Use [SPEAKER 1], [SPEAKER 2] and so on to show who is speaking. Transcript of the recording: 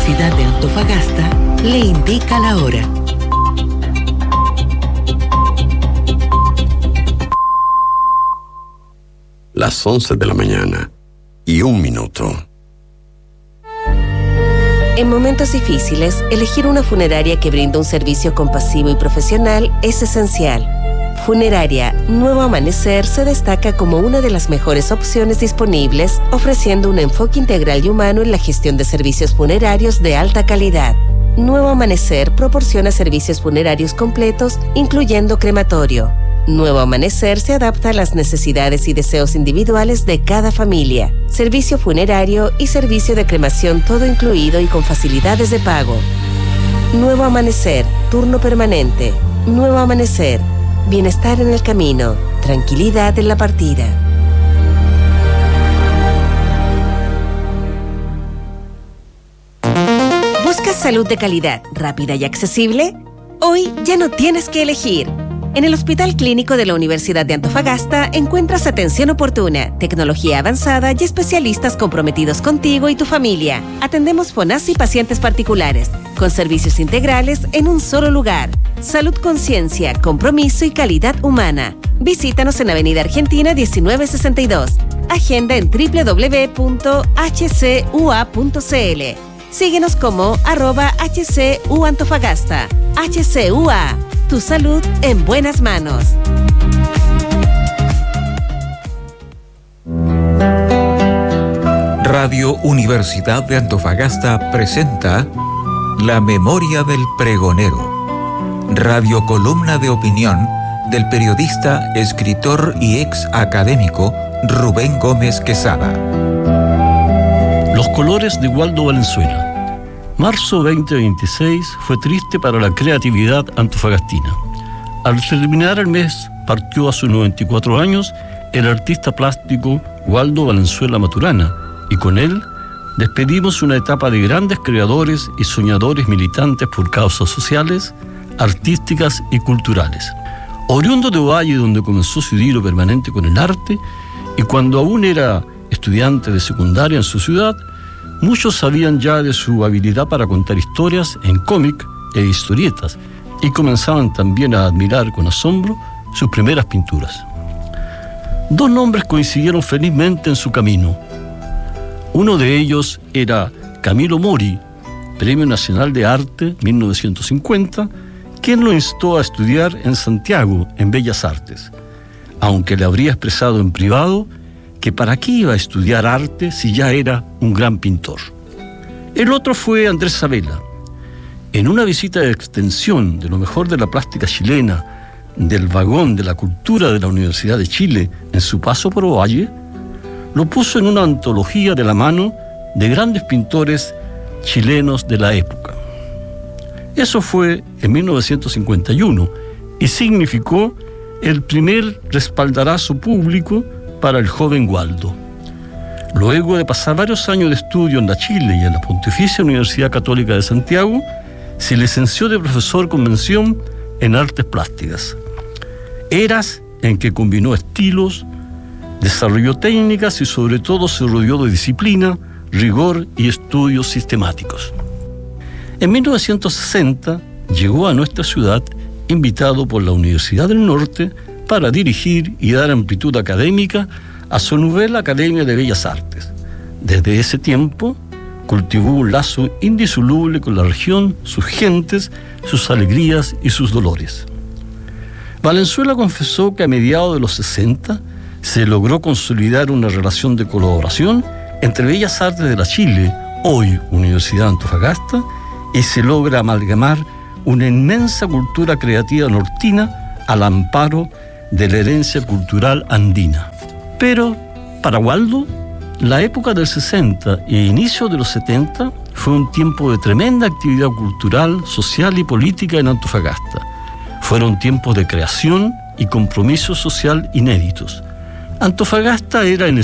[SPEAKER 1] Universidad de Antofagasta le indica la hora.
[SPEAKER 2] Las 11 de la mañana y 1 minuto.
[SPEAKER 3] En momentos difíciles, elegir una funeraria que brinda un servicio compasivo y profesional es esencial. Funeraria Nuevo Amanecer se destaca como una de las mejores opciones disponibles, ofreciendo un enfoque integral y humano en la gestión de servicios funerarios de alta calidad. Nuevo Amanecer proporciona servicios funerarios completos, incluyendo crematorio. Nuevo Amanecer se adapta a las necesidades y deseos individuales de cada familia. Servicio funerario y servicio de cremación todo incluido y con facilidades de pago. Nuevo Amanecer, turno permanente. Nuevo Amanecer, bienestar en el camino, tranquilidad en la partida. ¿Buscas salud de calidad, rápida y accesible? Hoy ya no tienes que elegir. En el Hospital Clínico de la Universidad de Antofagasta encuentras atención oportuna, tecnología avanzada y especialistas comprometidos contigo y tu familia. Atendemos FONASA y pacientes particulares, con servicios integrales en un solo lugar. Salud, conciencia, compromiso y calidad humana. Visítanos en Avenida Argentina 1962. Agenda en www.hcua.cl. Síguenos como @HCUAntofagasta. HCUA. Tu salud en buenas manos.
[SPEAKER 4] Radio Universidad de Antofagasta presenta La Memoria del Pregonero, radio columna de opinión del periodista, escritor y ex académico Rubén Gómez Quesada.
[SPEAKER 5] Los colores de Waldo Valenzuela. Marzo 2026 fue triste para la creatividad antofagastina. Al terminar el mes, partió a sus 94 años el artista plástico Waldo Valenzuela Maturana, y con él despedimos una etapa de grandes creadores y soñadores militantes por causas sociales, artísticas y culturales. Oriundo de Ovalle, donde comenzó su idilio permanente con el arte, y cuando aún era estudiante de secundaria en su ciudad, muchos sabían ya de su habilidad para contar historias en cómic e historietas, y comenzaban también a admirar con asombro sus primeras pinturas. Dos nombres coincidieron felizmente en su camino. Uno de ellos era Camilo Mori, Premio Nacional de Arte 1950, quien lo instó a estudiar en Santiago, en Bellas Artes, aunque le habría expresado en privado que para qué iba a estudiar arte si ya era un gran pintor. El otro fue Andrés Sabela. En una visita de extensión de lo mejor de la plástica chilena, del vagón de la cultura de la Universidad de Chile en su paso por Ovalle, lo puso en una antología de la mano de grandes pintores chilenos de la época. Eso fue en 1951 y significó el primer respaldarazo público para el joven Waldo. Luego de pasar varios años de estudio en la Chile y en la Pontificia Universidad Católica de Santiago, se licenció de profesor con mención en artes plásticas. Eras en que combinó estilos, desarrolló técnicas y sobre todo se rodeó de disciplina, rigor y estudios sistemáticos. En 1960 llegó a nuestra ciudad invitado por la Universidad del Norte para dirigir y dar amplitud académica a su novela Academia de Bellas Artes. Desde ese tiempo cultivó un lazo indisoluble con la región, sus gentes, sus alegrías y sus dolores. Valenzuela confesó que a mediados de los 60 se logró consolidar una relación de colaboración entre Bellas Artes de la Chile, hoy Universidad de Antofagasta, y se logra amalgamar una inmensa cultura creativa nortina al amparo de la herencia cultural andina. Pero, para Waldo, la época del 60 e inicio de los 70 fue un tiempo de tremenda actividad cultural, social y política en Antofagasta. Fueron tiempos de creación y compromiso social inéditos. Antofagasta era en